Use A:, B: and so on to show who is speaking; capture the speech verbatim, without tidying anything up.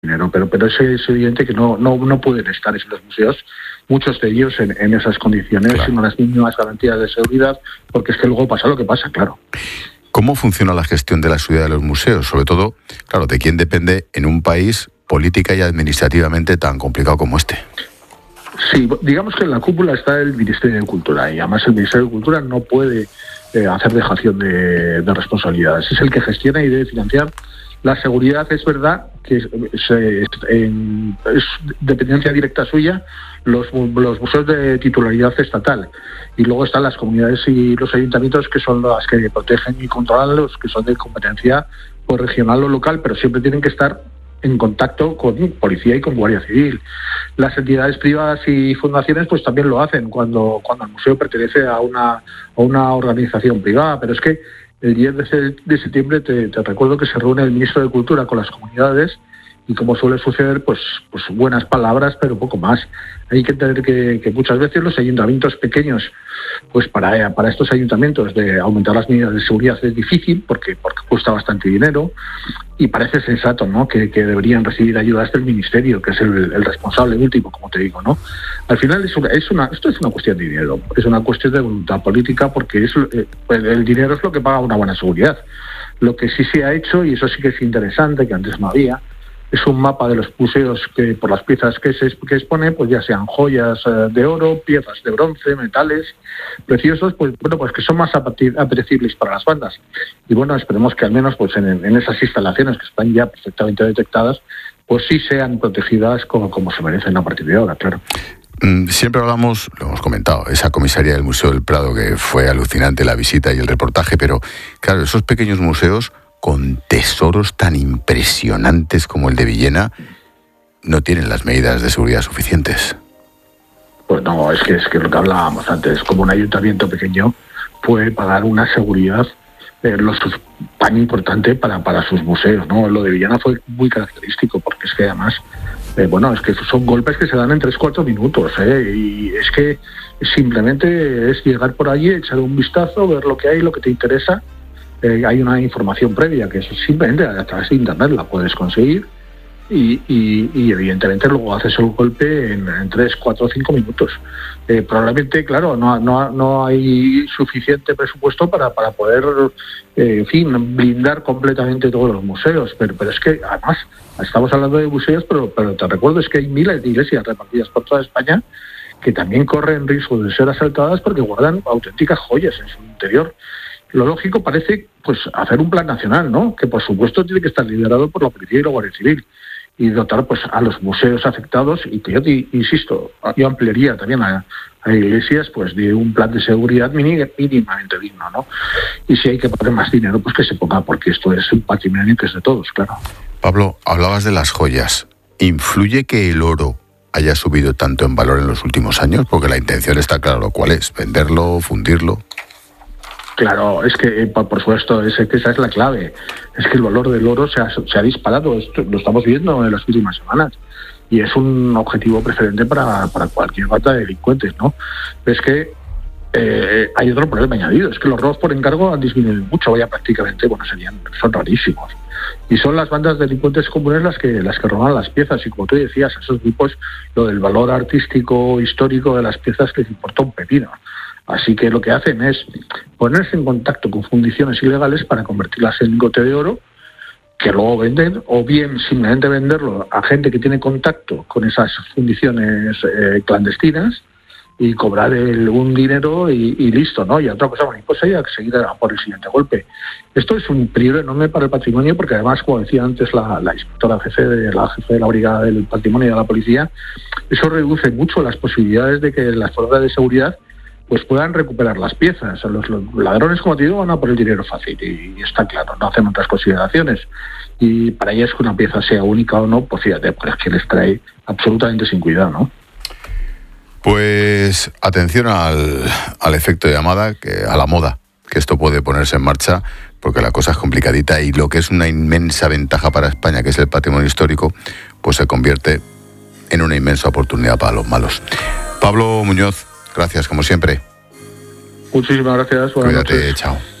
A: dinero, pero pero es, es evidente que no no no pueden estar en los museos, muchos de ellos en, en esas condiciones, claro, sin las mínimas garantías de seguridad, porque es que luego pasa lo que pasa, claro.
B: ¿Cómo funciona la gestión de la seguridad de los museos? Sobre todo, claro, ¿de quién depende en un país política y administrativamente tan complicado como este?
A: Sí, digamos que en la cúpula está el Ministerio de Cultura, y además el Ministerio de Cultura no puede eh, hacer dejación de, de responsabilidades. Es el que gestiona y debe financiar la seguridad. Es verdad que es, es, en, es dependencia directa suya los, los museos de titularidad estatal, y luego están las comunidades y los ayuntamientos, que son las que protegen y controlan los que son de competencia pues, regional o local, pero siempre tienen que estar en contacto con policía y con guardia civil. Las entidades privadas y fundaciones pues también lo hacen cuando cuando el museo pertenece a una a una organización privada, pero es que el diez de septiembre te, te recuerdo que se reúne el ministro de Cultura con las comunidades, y como suele suceder, pues pues buenas palabras, pero poco más. Hay que entender que, que muchas veces los ayuntamientos pequeños, pues para, para estos ayuntamientos de aumentar las medidas de seguridad es difícil porque, porque cuesta bastante dinero, y parece sensato, ¿no?, que, que deberían recibir ayudas del ministerio, que es el, el responsable último, como te digo, ¿no? Al final es una, es una, esto es una cuestión de dinero, es una cuestión de voluntad política, porque es, el, el dinero es lo que paga una buena seguridad. Lo que sí se ha hecho, y eso sí que es interesante, que antes no había, es un mapa de los museos que por las piezas que se que expone, pues ya sean joyas eh, de oro, piezas de bronce, metales preciosos, pues bueno, pues que son más apetecibles para las bandas. Y bueno, esperemos que al menos pues en, en esas instalaciones que están ya perfectamente detectadas, pues sí sean protegidas como, como se merecen a partir de ahora, claro.
B: Siempre hablamos, lo hemos comentado, esa comisaría del Museo del Prado, que fue alucinante la visita y el reportaje, pero claro, esos pequeños museos con tesoros tan impresionantes como el de Villena no tienen las medidas de seguridad suficientes.
A: Pues no, es que es que lo que hablábamos antes, como un ayuntamiento pequeño puede pagar una seguridad eh, lo, tan importante para, para sus museos, ¿no? Lo de Villena fue muy característico, porque es que además, eh, bueno, es que son golpes que se dan en tres cuatro minutos, ¿eh? Y es que simplemente es llegar por allí, echar un vistazo, ver lo que hay, lo que te interesa. Eh, hay una información previa que eso simplemente a través de internet la puedes conseguir, y, y, y evidentemente luego haces el golpe en, en tres, cuatro, cinco minutos. Eh, probablemente, claro, no, no, no hay suficiente presupuesto para, para poder, eh, en fin, blindar completamente todos los museos, pero, pero es que además estamos hablando de museos, pero, pero te recuerdo es que hay miles de iglesias repartidas por toda España que también corren riesgo de ser asaltadas porque guardan auténticas joyas en su interior. Lo lógico parece pues hacer un plan nacional, ¿no?, que por supuesto tiene que estar liderado por la policía y la Guardia Civil, y dotar pues a los museos afectados, y que yo te, insisto, yo ampliaría también a, a iglesias pues de un plan de seguridad mínimamente digno, ¿no? Y si hay que poner más dinero, pues que se ponga, porque esto es un patrimonio que es de todos, claro.
B: Pablo, hablabas de las joyas. ¿Influye que el oro haya subido tanto en valor en los últimos años? Porque la intención está claro cuál es, venderlo, fundirlo.
A: Claro, es que, por supuesto, es que esa es la clave. Es que el valor del oro se ha, se ha disparado. Esto lo estamos viendo en las últimas semanas. Y es un objetivo preferente para, para cualquier banda de delincuentes, ¿no? Pero es que eh, hay otro problema añadido. Es que los robos por encargo han disminuido mucho. Ya prácticamente, bueno, serían son rarísimos. Y son las bandas de delincuentes comunes las que las que roban las piezas. Y como tú decías, a esos grupos lo del valor artístico, histórico de las piezas les importa un pepino. Así que lo que hacen es ponerse en contacto con fundiciones ilegales para convertirlas en lingote de oro, que luego venden, o bien simplemente venderlo a gente que tiene contacto con esas fundiciones eh, clandestinas, y cobrar el, un dinero y, y listo, ¿no? Y otra cosa, bueno, pues hay que seguir a por el siguiente golpe. Esto es un peligro enorme para el patrimonio, porque además, como decía antes la, la inspectora jefe de la jefe de la brigada del patrimonio de la policía, eso reduce mucho las posibilidades de que las fuerzas de seguridad pues puedan recuperar las piezas. Los, los ladrones, como te digo, van a por el dinero fácil, y, y está claro, no hacen otras consideraciones. Y para ellos, que una pieza sea única o no, pues fíjate, pues que les trae absolutamente sin cuidado, ¿no?
B: Pues atención al, al efecto de llamada, que a la moda, que esto puede ponerse en marcha, porque la cosa es complicadita, y lo que es una inmensa ventaja para España, que es el patrimonio histórico, pues se convierte en una inmensa oportunidad para los malos. Pablo Muñoz, gracias, como siempre.
A: Muchísimas gracias. Buenas
B: Cuídate,
A: noches.
B: Chao.